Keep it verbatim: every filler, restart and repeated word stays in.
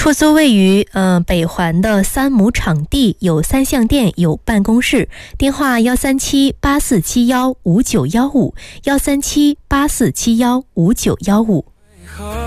出租位于呃北环的三亩场地，有三项店，有办公室。电话幺三七八四七幺五九幺五，幺三七八四七幺五九幺五。